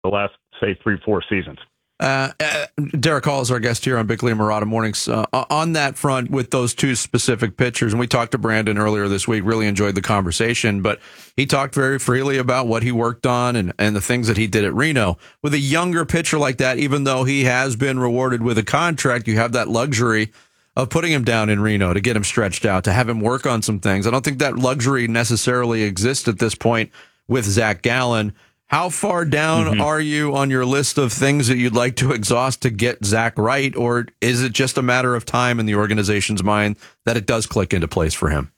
the last, say, 3-4 seasons. Derek Hall is our guest here on Big League Marauder Mornings. On that front, with those two specific pitchers, and we talked to Brandon earlier this week, really enjoyed the conversation, but he talked very freely about what he worked on and the things that he did at Reno. With a younger pitcher like that, even though he has been rewarded with a contract, you have that luxury of putting him down in Reno to get him stretched out, to have him work on some things. I don't think that luxury necessarily exists at this point with Zach Gallen. How far down are you on your list of things that you'd like to exhaust to get Zach right, or is it just a matter of time in the organization's mind that it does click into place for him?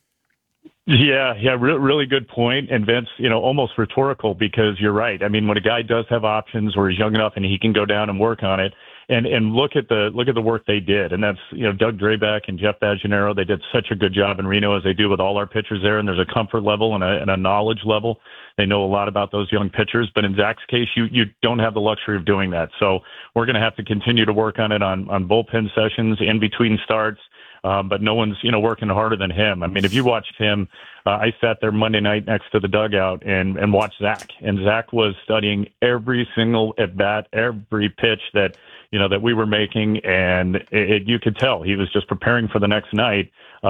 Yeah, really good point. And Vince, almost rhetorical, because you're right. I mean, when a guy does have options or is young enough and he can go down and work on it, and look at the work they did, and that's Doug Drabek and Jeff Bajanero. They did such a good job in Reno, as they do with all our pitchers there. And there's a comfort level and a knowledge level. They know a lot about those young pitchers. But in Zach's case, you don't have the luxury of doing that. So we're going to have to continue to work on it on bullpen sessions, in between starts. But no one's, working harder than him. I mean, if you watched him, I sat there Monday night next to the dugout and watched Zach. And Zach was studying every single at-bat, every pitch that we were making. And you could tell he was just preparing for the next night.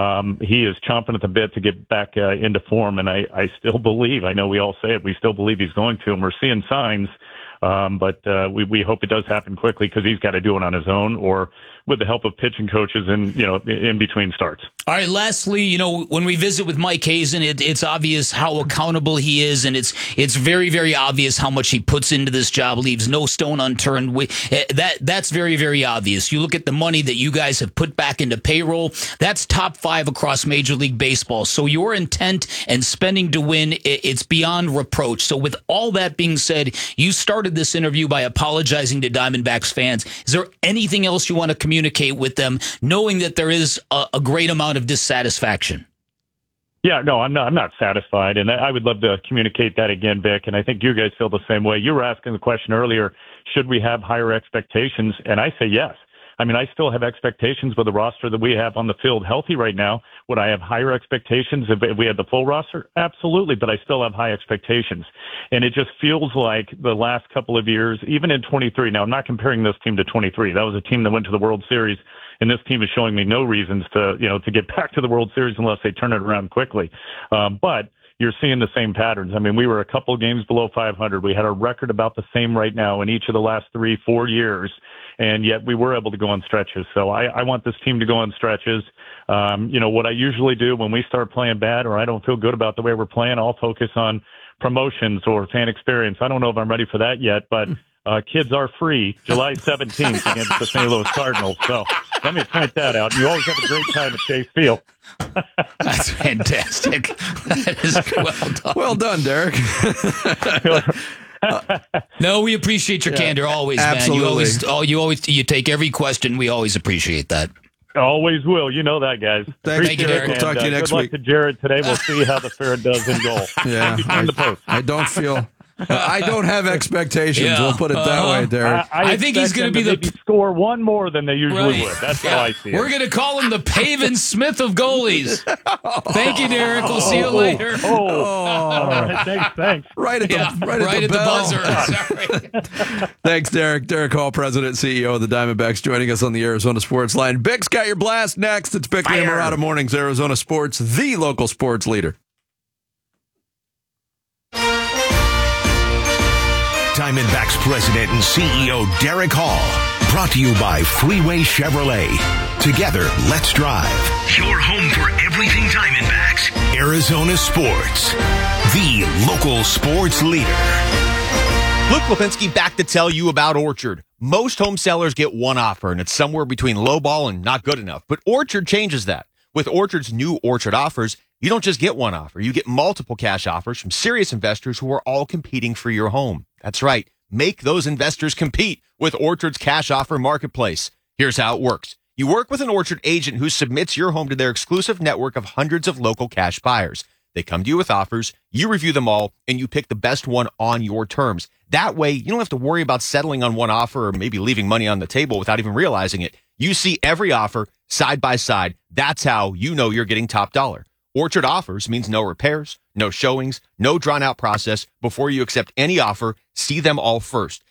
He is chomping at the bit to get back into form. And I still believe, I know we all say it, we still believe he's going to. And we're seeing signs. But we hope it does happen quickly, because he's got to do it on his own or with the help of pitching coaches and, in between starts. All right. Lastly, when we visit with Mike Hazen, it's obvious how accountable he is, and it's very, very obvious how much he puts into this job, leaves no stone unturned. That's very, very obvious. You look at the money that you guys have put back into payroll, that's top 5 across Major League Baseball. So your intent and spending to win, it's beyond reproach. So with all that being said, you started this interview by apologizing to Diamondbacks fans. Is there anything else you want to communicate with them, knowing that there is a great amount of dissatisfaction? Yeah, no, I'm not satisfied, and I would love to communicate that again, Vic, and I think you guys feel the same way. You were asking the question earlier, should we have higher expectations? And I say yes. I mean, I still have expectations with the roster that we have on the field healthy right now. Would I have higher expectations if we had the full roster? Absolutely, but I still have high expectations. And it just feels like the last couple of years, even in 23, now I'm not comparing this team to 23. That was a team that went to the World Series, and this team is showing me no reasons to get back to the World Series unless they turn it around quickly. But you're seeing the same patterns. I mean, we were a couple of games below 500. We had a record about the same right now in each of the last 3-4 years, and yet we were able to go on stretches. So I want this team to go on stretches. What I usually do when we start playing bad or I don't feel good about the way we're playing, I'll focus on promotions or fan experience. I don't know if I'm ready for that yet, but kids are free July 17th against the St. Louis Cardinals. So let me point that out. You always have a great time at Chase Field. That's fantastic. That is well done. Well done, Derek. No, we appreciate your candor always, absolutely. Man. You take every question. We always appreciate that. Always will. You know that, guys. Thank you, Derek. We'll talk to you next week. Good luck to Jared today. We'll see how the Ferret does in goal. Yeah, I don't feel... I don't have expectations. Yeah. We'll put it that way, Derek. I think he's going to be maybe score one more than they usually would. That's how I see it. We're going to call him the Pavin Smith of goalies. Thank you, Derek. We'll see you later. All right, thanks. Right at the buzzer. Thanks, Derek. Derek Hall, President and CEO of the Diamondbacks, joining us on the Arizona Sports Line. Bic's got your blast next. It's Bickley and Marauder Mornings, Arizona Sports, the local sports leader. Diamondbacks President and CEO Derek Hall. Brought to you by Freeway Chevrolet. Together, let's drive. Your home for everything Diamondbacks. Arizona Sports. The local sports leader. Luke Lipinski back to tell you about Orchard. Most home sellers get one offer, and it's somewhere between lowball and not good enough. But Orchard changes that. With Orchard's new Orchard offers, you don't just get one offer. You get multiple cash offers from serious investors who are all competing for your home. That's right. Make those investors compete with Orchard's cash offer marketplace. Here's how it works. You work with an Orchard agent who submits your home to their exclusive network of hundreds of local cash buyers. They come to you with offers, you review them all, and you pick the best one on your terms. That way, you don't have to worry about settling on one offer or maybe leaving money on the table without even realizing it. You see every offer side by side. That's how you know you're getting top dollar. Orchard Offers means no repairs, no showings, no drawn-out process. Before you accept any offer, see them all first.